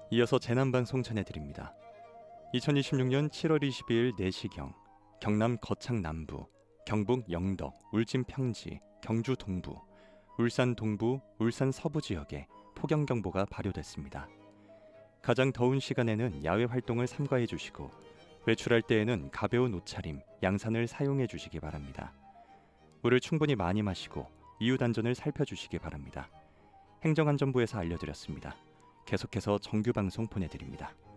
이어서 재난방송 전해드립니다. 2026년 7월 22일 4시경 경남 거창 남부, 경북 영덕, 울진 평지, 경주 동부, 울산 동부, 울산 서부 지역에 폭염경보가 발효됐습니다. 가장 더운 시간에는 야외 활동을 삼가해 주시고 외출할 때에는 가벼운 옷차림, 양산을 사용해 주시기 바랍니다. 물을 충분히 많이 마시고 이웃안전을 살펴주시기 바랍니다. 행정안전부에서 알려드렸습니다. 계속해서 정규방송 보내드립니다.